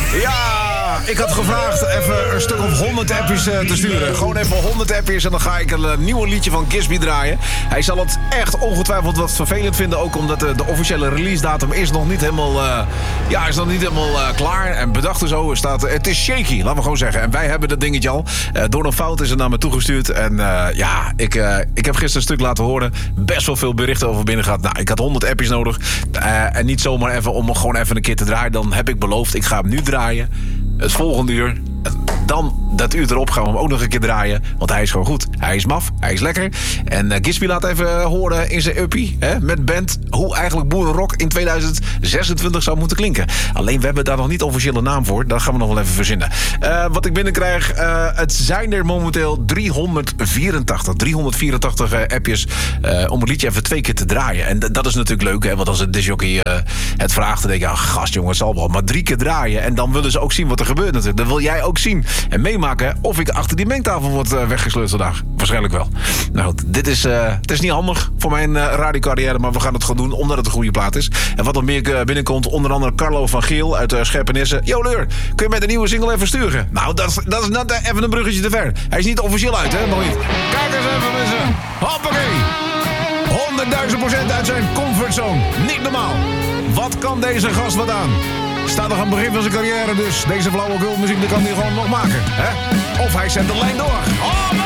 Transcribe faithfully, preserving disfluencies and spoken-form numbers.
Ja, ik had gevraagd even een stuk of honderd appjes uh, te sturen. Gewoon even honderd appjes en dan ga ik een uh, nieuw liedje van Gisby draaien. Hij zal het echt ongetwijfeld wat vervelend vinden. Ook omdat uh, de officiële release datum is nog niet helemaal, uh, ja, is nog niet helemaal uh, klaar. En bedacht en zo staat, uh, het is shaky, laten we gewoon zeggen. En wij hebben dat dingetje al. Uh, door een fout is het naar me toegestuurd. En uh, ja, ik, uh, ik heb gisteren een stuk laten horen. Best wel veel berichten over binnen gehad. Nou, ik had honderd appjes nodig. Uh, en niet zomaar even om hem gewoon even een keer te draaien. Dan heb ik beloofd, ik ga hem nu draaien. Het volgende uur. Dan dat uur erop gaan we hem ook nog een keer draaien. Want hij is gewoon goed. Hij is maf. Hij is lekker. En uh, Gisby laat even horen in zijn uppie. Hè, met band. Hoe eigenlijk boerenrock in tweeduizend zesentwintig zou moeten klinken. Alleen we hebben daar nog niet officiële naam voor. Dat gaan we nog wel even verzinnen. Uh, wat ik binnenkrijg. Uh, het zijn er momenteel driehonderdvierentachtig. driehonderdvierentachtig uh, appjes. Uh, om het liedje even twee keer te draaien. En d- dat is natuurlijk leuk. Hè, want als het disjockey uh, het vraagt. Dan denk je. Ah, gast jongen. Het zal wel. Maar drie keer draaien. En dan willen ze ook zien wat er gebeurt natuurlijk. Dat wil jij ook zien. En meemaken of ik achter die mengtafel word uh, weggesleurd vandaag. Waarschijnlijk wel. Nou goed, dit is, uh, het is niet handig voor mijn uh, radiocarrière, maar we gaan het gewoon doen omdat het een goede plaat is. En wat nog meer uh, binnenkomt, onder andere Carlo van Geel uit uh, Scherpenisse. Yo Leur, kun je met een nieuwe single even sturen? Nou, dat is, dat is net even een bruggetje te ver. Hij is niet officieel uit, hè? Nog niet. Kijk eens even mensen. Hoppakee. honderdduizend procent uit zijn comfortzone. Niet normaal. Wat kan deze gast wat aan? Staat nog aan het begin van zijn carrière, dus deze flauwekul muziek kan hij gewoon nog maken. Hè? Of hij zet de lijn door. Oh,